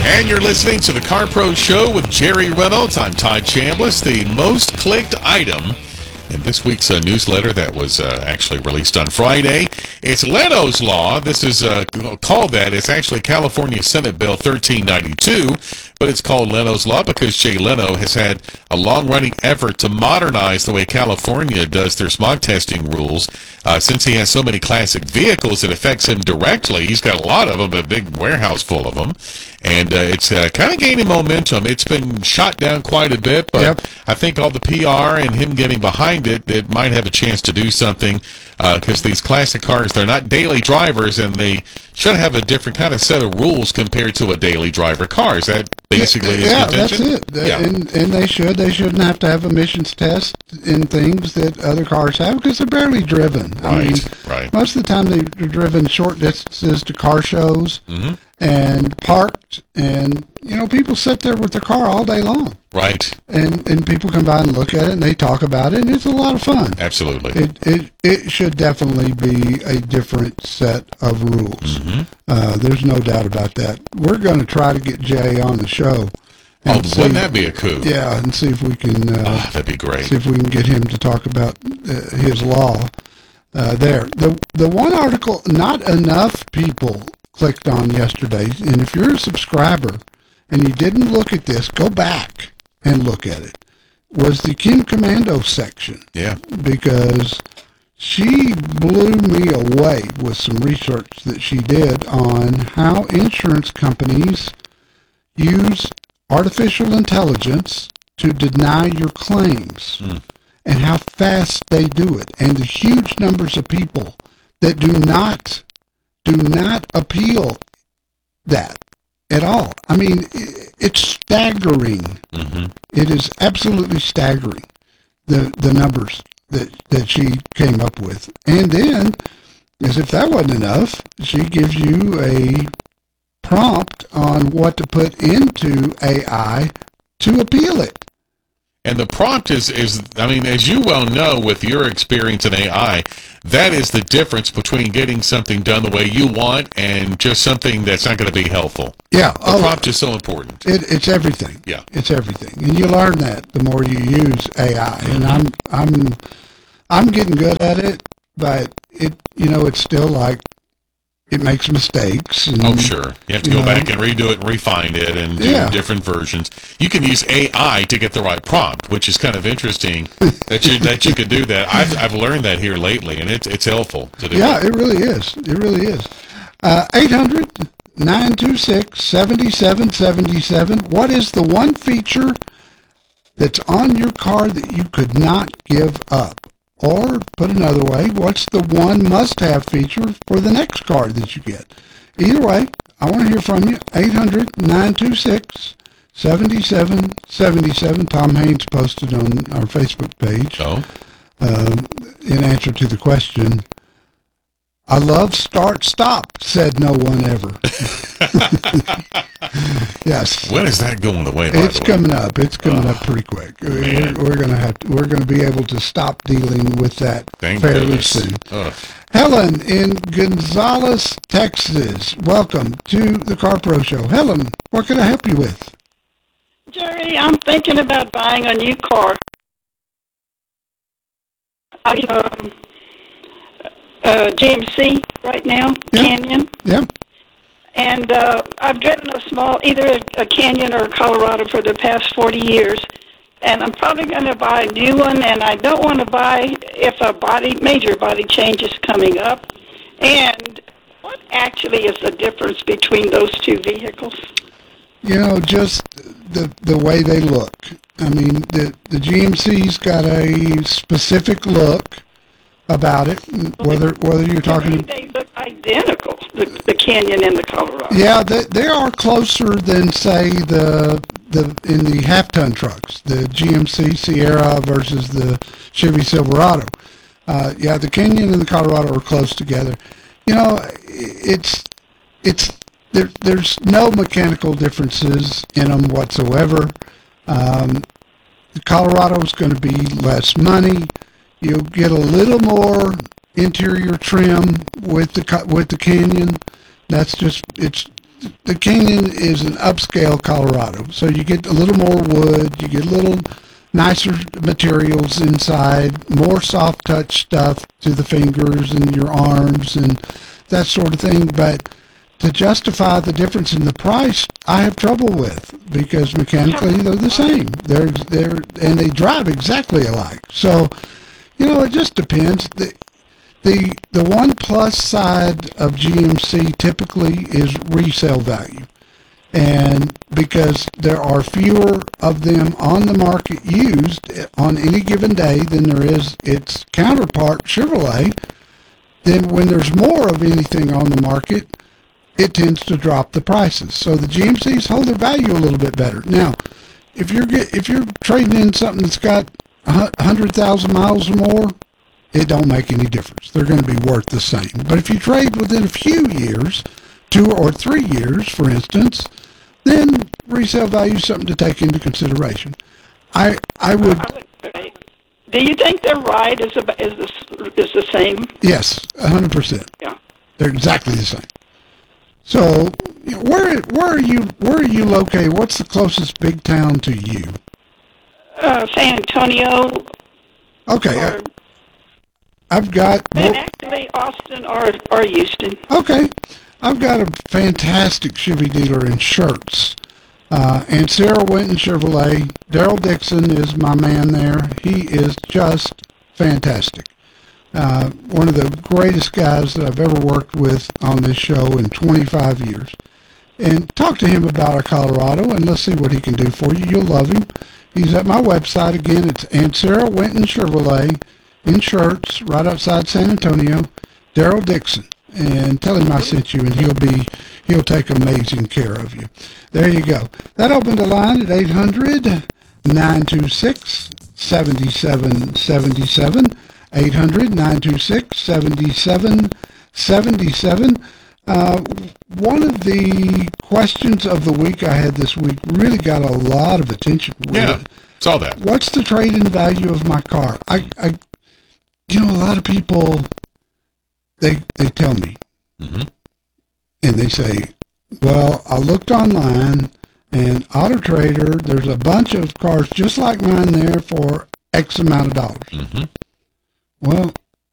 And you're listening to the Car Pro Show with Jerry Reynolds. I'm Todd Chambliss. The most clicked item in this week's newsletter that was actually released on Friday. It's Leno's Law. This is called that. It's actually California Senate Bill 1392, but it's called Leno's Law because Jay Leno has had a long-running effort to modernize the way California does their smog testing rules. Since he has so many classic vehicles, it affects him directly. He's got a lot of them, a big warehouse full of them, and it's kind of gaining momentum. It's been shot down quite a bit, but I think all the PR and him getting behind it might have a chance to do something because these classic cars, they're not daily drivers, and they should have a different kind of set of rules compared to a daily driver car. Is that basically his contention? That's it. And they shouldn't have to have emissions tests in things that other cars have because they're barely driven. Right. Most of the time they're driven short distances to car shows and parked, and people sit there with their car all day long. Right. And people come by and look at it and they talk about it, and it's a lot of fun. Absolutely. It should definitely be a different set of rules. There's no doubt about that. We're going to try to get Jay on the show. Wouldn't that be a coup? Yeah, and see if we can. That'd be great. See if we can get him to talk about his law. There, the one article not enough people clicked on yesterday, and if you're a subscriber and you didn't look at this, go back and look at it. Was the Kim Commando section? Yeah, because she blew me away with some research that she did on how insurance companies use artificial intelligence to deny your claims and how fast they do it, and the huge numbers of people that do not appeal that at all. I mean, it's staggering. It is absolutely staggering, the numbers that she came up with. And then, as if that wasn't enough, she gives you a prompt on what to put into AI to appeal it. And the prompt is, I mean, as you well know with your experience in AI, that is the difference between getting something done the way you want and just something that's not going to be helpful. Yeah. The prompt is so important. It's everything. Yeah. It's everything. And you learn that the more you use AI. And I'm getting good at it, but it's still like, it makes mistakes. And, sure. You have to go back and redo it and refine it and do different versions. You can use AI to get the right prompt, which is kind of interesting that you could do that. I've learned that here lately, and it's helpful to do. Yeah, it really is. It really is. 800-926-7777. What is the one feature that's on your car that you could not give up? Or, put another way, what's the one must-have feature for the next car that you get? Either way, I want to hear from you. 800-926-7777. Tom Haynes posted on our Facebook page in answer to the question, I love start-stop, said no one ever. Yes. When is that going away? It's coming up. It's coming up pretty quick. We're gonna be able to stop dealing with that fairly soon. Helen in Gonzales, Texas. Welcome to the Car Pro Show. Helen, what can I help you with? Jerry, I'm thinking about buying a new car. GMC right now, Canyon. Yeah. And I've driven either a Canyon or a Colorado for the past 40 years. And I'm probably going to buy a new one, and I don't want to buy if a major body change is coming up. And what actually is the difference between those two vehicles? Just the way they look. I mean, the GMC's got a specific look about it, whether you're talking. They look identical, the Canyon and the Colorado. Yeah, they are closer than, say, in the half-ton trucks, the GMC Sierra versus the Chevy Silverado. The Canyon and the Colorado are close together. There's no mechanical differences in them whatsoever. The Colorado's going to be less money. You'll get a little more interior trim with the Canyon. That's just, it's the Canyon is an upscale Colorado, so you get a little more wood, you get a little nicer materials inside, more soft touch stuff to the fingers and your arms and that sort of thing. But to justify the difference in the price, I have trouble with, because mechanically they're the same. And they drive exactly alike. So, it just depends. The one plus side of GMC typically is resale value. And because there are fewer of them on the market used on any given day than there is its counterpart Chevrolet, then when there's more of anything on the market, it tends to drop the prices. So the GMCs hold their value a little bit better. Now, if you're trading in something that's got 100,000 miles or more, it don't make any difference. They're going to be worth the same. But if you trade within a few years, 2 or 3 years, for instance, then resale value is something to take into consideration. I would. Do you think their ride is the same? Yes, 100%. Yeah. They're exactly the same. So, where are you located? What's the closest big town to you? San Antonio. Okay. I've got. And actually, Austin or Houston. Okay. I've got a fantastic Chevy dealer in Shirts. And Sarah Winton Chevrolet. Daryl Dixon is my man there. He is just fantastic. One of the greatest guys that I've ever worked with on this show in 25 years. And talk to him about our Colorado, and let's see what he can do for you. You'll love him. He's at my website. Again, it's Aunt Sarah Winton Chevrolet in Shirts, right outside San Antonio. Daryl Dixon. And tell him I sent you, and he'll take amazing care of you. There you go. That opened the line at 800-926-7777. 800-926-7777. One of the questions of the week I had this week really got a lot of attention. Yeah, saw that. What's the trade-in value of my car? A lot of people, they tell me, and they say, well, I looked online, and Auto Trader, there's a bunch of cars just like mine there for X amount of dollars. Mm-hmm. Well,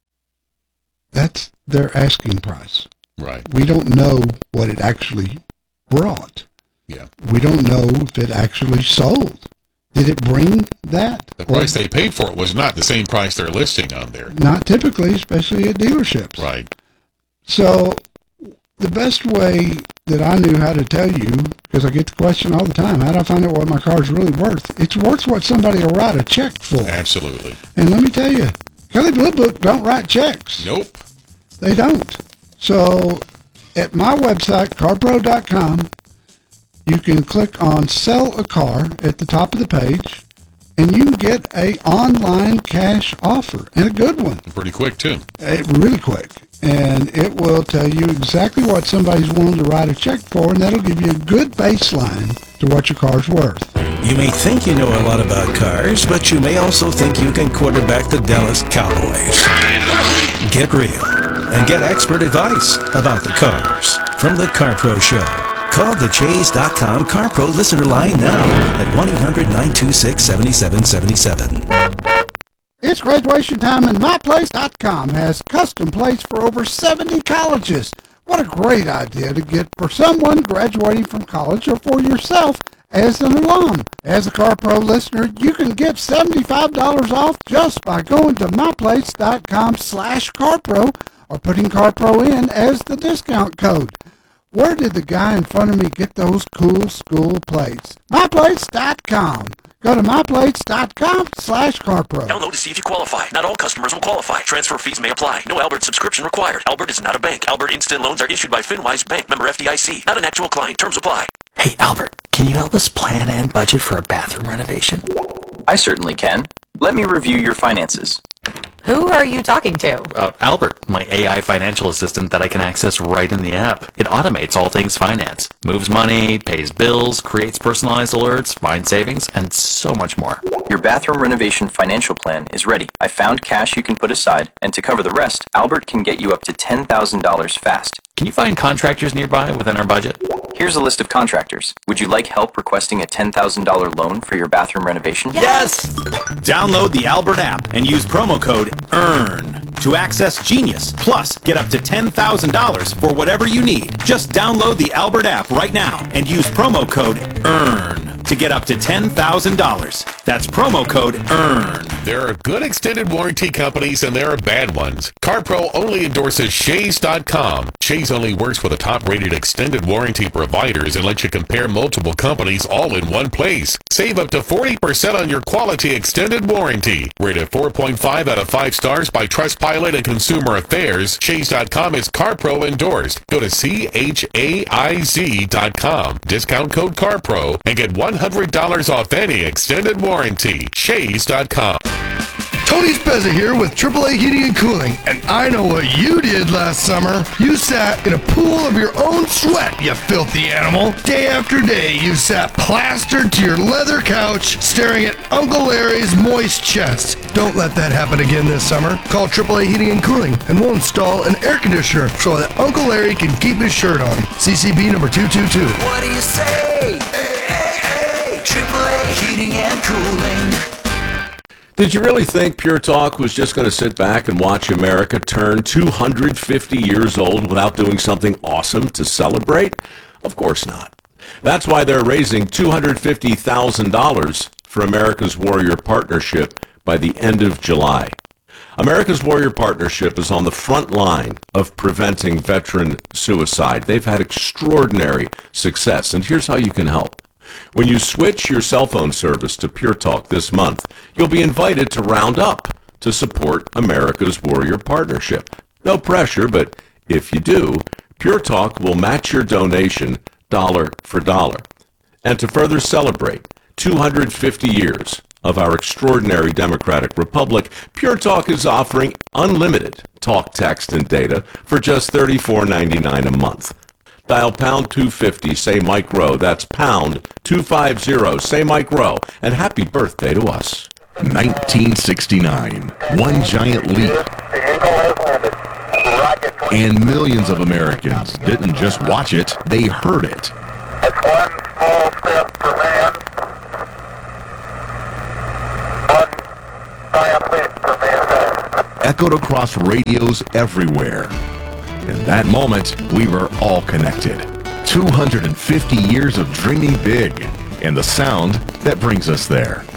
that's their asking price. Right. We don't know what it actually brought. Yeah. We don't know if it actually sold. Did it bring that? The price they paid for it was not the same price they're listing on there. Not typically, especially at dealerships. Right. So the best way that I knew how to tell you, because I get the question all the time, how do I find out what my car's really worth? It's worth what somebody will write a check for. Absolutely. And let me tell you, Kelley Blue Book don't write checks. Nope. They don't. So at my website, carpro.com, you can click on Sell a Car at the top of the page, and you can get a online cash offer, and a good one. Pretty quick, too. Really quick. And it will tell you exactly what somebody's willing to write a check for, and that'll give you a good baseline to what your car's worth. You may think you know a lot about cars, but you may also think you can quarterback the Dallas Cowboys. Get real and get expert advice about the cars from the CarPro Show. Call the Chase.com CarPro listener line now at 1-800-926-7777. It's graduation time, and MyPlace.com has custom plates for over 70 colleges. What a great idea to get for someone graduating from college or for yourself as an alum. As a CarPro listener, you can get $75 off just by going to MyPlace.com/CarPro or putting CarPro in as the discount code. Where did the guy in front of me get those cool school plates? MyPlace.com. Go to myplates.com/CarPro. Download to see if you qualify. Not all customers will qualify. Transfer fees may apply. No Albert subscription required. Albert is not a bank. Albert Instant Loans are issued by FinWise Bank, member FDIC. Not an actual client. Terms apply. Hey, Albert, can you help us plan and budget for a bathroom renovation? I certainly can. Let me review your finances. Who are you talking to? Albert, my AI financial assistant that I can access right in the app. It automates all things finance, moves money, pays bills, creates personalized alerts, finds savings, and so much more. Your bathroom renovation financial plan is ready. I found cash you can put aside, and to cover the rest, Albert can get you up to $10,000 fast. Can you find contractors nearby within our budget? Here's a list of contractors. Would you like help requesting a $10,000 loan for your bathroom renovation? Yes! Download the Albert app and use promo code EARN to access Genius. Plus, get up to $10,000 for whatever you need. Just download the Albert app right now and use promo code EARN to get up to $10,000. That's promo code EARN. There are good extended warranty companies and there are bad ones. CarPro only endorses Shays.com. Shays only works with the top-rated extended warranty providers and lets you compare multiple companies all in one place. Save up to 40% on your quality extended warranty. Rated 4.5 out of 5 stars by Trustpilot and Consumer Affairs, Shays.com is CarPro endorsed. Go to CHAIZ.com. Discount code CarPro and get $100 off any extended warranty. Shays.com. Tony Spezza here with AAA Heating and Cooling, and I know what you did last summer. You sat in a pool of your own sweat, you filthy animal. Day after day, you sat plastered to your leather couch, staring at Uncle Larry's moist chest. Don't let that happen again this summer. Call AAA Heating and Cooling, and we'll install an air conditioner so that Uncle Larry can keep his shirt on. CCB number 222. What do you say? Hey, AAA Heating and Cooling. Did you really think Pure Talk was just going to sit back and watch America turn 250 years old without doing something awesome to celebrate? Of course not. That's why they're raising $250,000 for America's Warrior Partnership by the end of July. America's Warrior Partnership is on the front line of preventing veteran suicide. They've had extraordinary success, and here's how you can help. When you switch your cell phone service to Pure Talk this month, you'll be invited to round up to support America's Warrior Partnership. No pressure, but if you do, Pure Talk will match your donation dollar for dollar. And to further celebrate 250 years of our extraordinary democratic republic, Pure Talk is offering unlimited talk, text, and data for just $34.99 a month. Dial pound 250, say Mike Rowe. That's pound 250, say Mike Rowe. And happy birthday to us. 1969, one giant leap. And millions of Americans didn't just watch it, they heard it. That's one small step for man, one giant leap for mankind. Echoed across radios everywhere. In that moment, we were all connected. 250 years of dreaming big, and the sound that brings us there.